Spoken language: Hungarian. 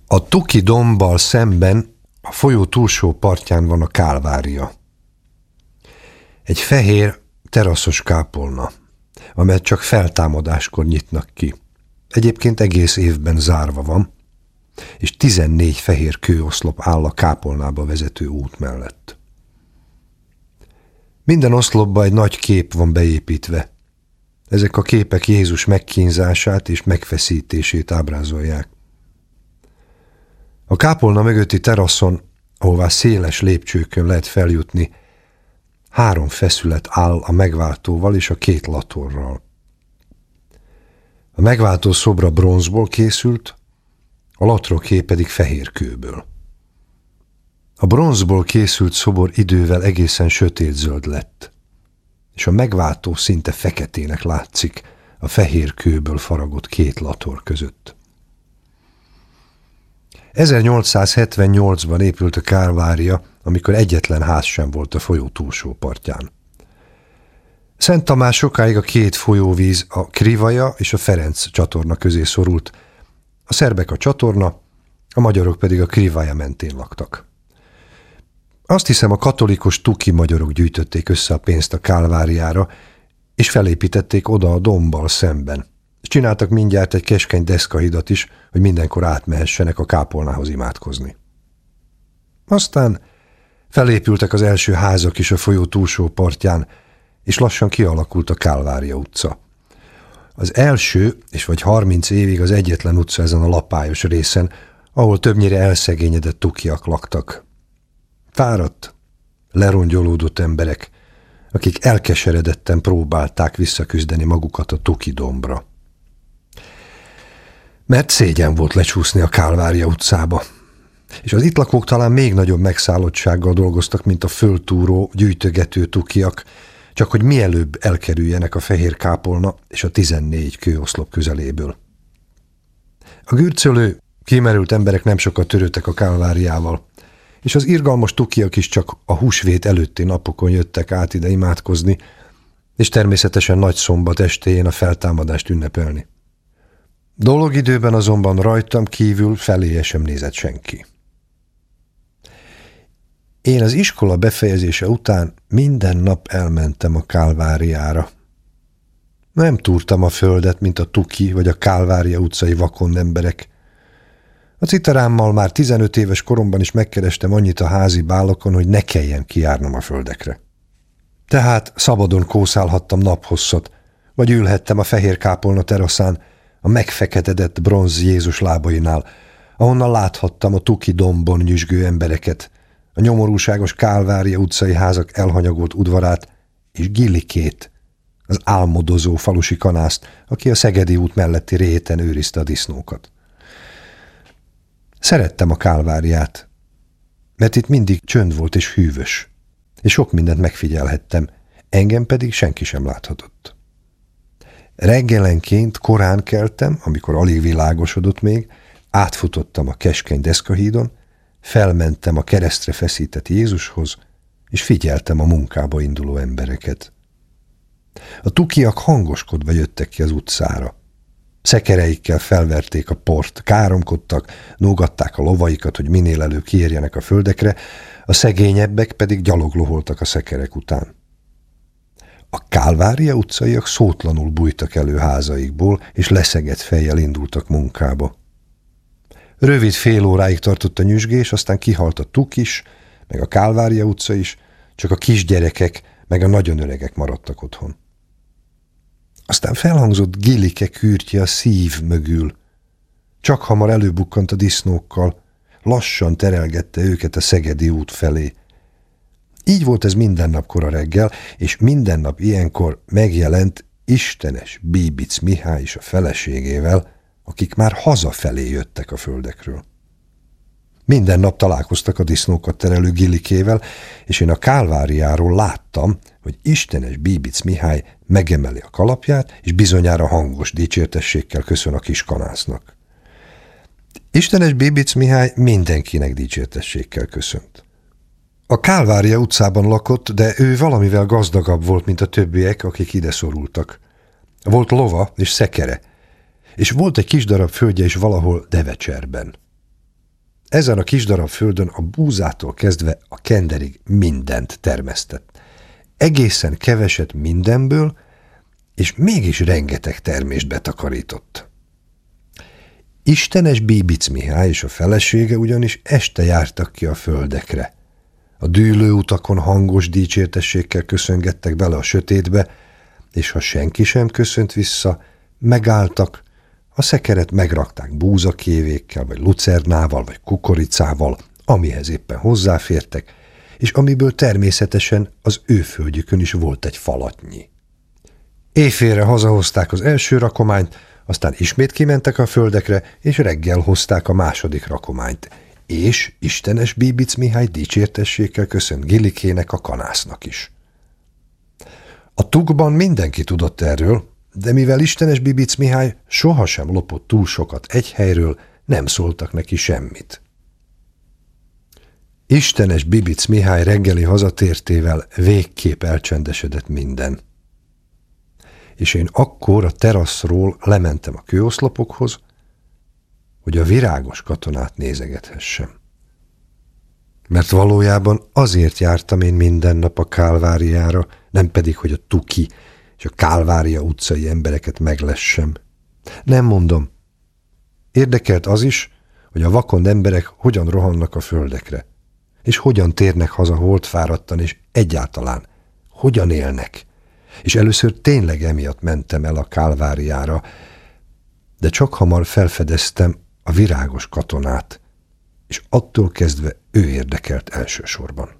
A Tuki dombbal szemben a folyó túlsó partján van a Kálvária. Egy fehér, teraszos kápolna, amelyet csak feltámadáskor nyitnak ki. Egyébként egész évben zárva van, és 14 fehér kőoszlop áll a kápolnába vezető út mellett. Minden oszlopba egy nagy kép van beépítve. Ezek a képek Jézus megkínzását és megfeszítését ábrázolják. A kápolna mögötti teraszon, ahová széles lépcsőkön lehet feljutni, 3 feszület áll a megváltóval és a 2 latorral. A megváltó szobra bronzból készült, a latroké pedig fehér kőből. A bronzból készült szobor idővel egészen sötétzöld lett, és a megváltó szinte feketének látszik a fehér kőből faragott 2 lator között. 1878-ban épült a Kálvária, amikor egyetlen ház sem volt a folyó túlsó partján. Szent Tamás sokáig a 2 folyóvíz, a Krivaja és a Ferenc csatorna közé szorult, a szerbek a csatorna, a magyarok pedig a Krivaja mentén laktak. Azt hiszem, a katolikus tuki magyarok gyűjtötték össze a pénzt a Kálváriára, és felépítették oda a dombbal szemben. És csináltak mindjárt egy keskeny deszkahidat is, hogy mindenkor átmehessenek a kápolnához imádkozni. Aztán felépültek az első házak is a folyó túlsó partján, és lassan kialakult a Kálvária utca. Az első, és vagy 30 évig az egyetlen utca ezen a lapályos részen, ahol többnyire elszegényedett tukiak laktak. Fáradt, lerongyolódott emberek, akik elkeseredetten próbálták visszaküzdeni magukat a Tuki dombra. Mert szégyen volt lecsúszni a Kálvária utcába, és az itt lakók talán még nagyobb megszállottsággal dolgoztak, mint a föltúró, gyűjtögető tukiak, csak hogy mielőbb elkerüljenek a fehér kápolna és a 14 kőoszlop közeléből. A gürcölő, kimerült emberek nem sokat törődtek a Kálváriával, és az irgalmas tukiak is csak a húsvét előtti napokon jöttek át ide imádkozni, és természetesen nagyszombat estéjén a feltámadást ünnepelni. Dologidőben azonban rajtam kívül feléje sem nézett senki. Én az iskola befejezése után minden nap elmentem a Kálváriára. Nem túrtam a földet, mint a Tuki vagy a Kálvária utcai vakond emberek. A citarámmal már 15 éves koromban is megkerestem annyit a házi bálokon, hogy ne kelljen kijárnom a földekre. Tehát szabadon kószálhattam naphosszat, vagy ülhettem a fehér kápolna teraszán, a megfeketedett bronz Jézus lábainál, ahonnan láthattam a Tuki dombon nyüzsgő embereket, a nyomorúságos Kálvária utcai házak elhanyagolt udvarát, és Gilikét, az álmodozó falusi kanászt, aki a Szegedi út melletti réten őrizte a disznókat. Szerettem a Kálváriát, mert itt mindig csönd volt és hűvös, és sok mindent megfigyelhettem, engem pedig senki sem láthatott. Reggelenként korán keltem, amikor alig világosodott még, átfutottam a keskeny deszkahídon, felmentem a keresztre feszített Jézushoz, és figyeltem a munkába induló embereket. A tukiak hangoskodva jöttek ki az utcára. Szekereikkel felverték a port, káromkodtak, nógatták a lovaikat, hogy minél előbb kiérjenek a földekre, a szegényebbek pedig gyalogloholtak a szekerek után. A Kálvária utcaiak szótlanul bújtak elő házaikból, és leszegett fejjel indultak munkába. Rövid fél óráig tartott a nyüzsgés, aztán kihalt a Tuk is, meg a Kálvária utca is, csak a kisgyerekek meg a nagyon öregek maradtak otthon. Aztán felhangzott Gilike kürtje a szív mögül. Csak hamar előbukkant a disznókkal, lassan terelgette őket a Szegedi út felé. Így volt ez minden nap kora reggel, és minden nap ilyenkor megjelent istenes Bíbic Mihály is a feleségével, akik már hazafelé jöttek a földekről. Minden nap találkoztak a disznókat terelő Gilikével, és én a Kálváriáról láttam, hogy istenes Bíbic Mihály megemeli a kalapját, és bizonyára hangos dicsértességgel köszön a kis kanásznak. Istenes Bíbic Mihály mindenkinek dicsértességgel köszönt. A Kálvária utcában lakott, de ő valamivel gazdagabb volt, mint a többiek, akik ide szorultak. Volt lova és szekere, és volt egy kis darab földje is valahol Devecserben. Ezen a kis darab földön a búzától kezdve a kenderig mindent termesztett. Egészen keveset mindenből, és mégis rengeteg termést betakarított. Istenes Bíbic Mihály és a felesége ugyanis este jártak ki a földekre. A dűlő utakon hangos dicsértességgel köszöngettek bele a sötétbe, és ha senki sem köszönt vissza, megálltak, a szekeret megrakták búzakévékkel, vagy lucernával, vagy kukoricával, amihez éppen hozzáfértek, és amiből természetesen az ő földjükön is volt egy falatnyi. Éjfélre hazahozták az első rakományt, aztán ismét kimentek a földekre, és reggel hozták a második rakományt, és Istenes Bíbic Mihály dicsértességgel köszönt Gilikének, a kanásznak is. A Tukban mindenki tudott erről, de mivel Istenes Bíbic Mihály sohasem lopott túl sokat egy helyről, nem szóltak neki semmit. Istenes Bíbic Mihály reggeli hazatértével végképp elcsendesedett minden. És én akkor a teraszról lementem a kőoszlopokhoz, hogy a virágos katonát nézegethessem. Mert valójában azért jártam én minden nap a Kálváriára, nem pedig, hogy a Tuki és a Kálvária utcai embereket meglessem. Nem mondom. Érdekelt az is, hogy a vakond emberek hogyan rohannak a földekre, és hogyan térnek haza holtfáradtan, és egyáltalán hogyan élnek. És először tényleg emiatt mentem el a Kálváriára, de csak hamar felfedeztem a virágos katonát, és attól kezdve ő érdekelt elsősorban.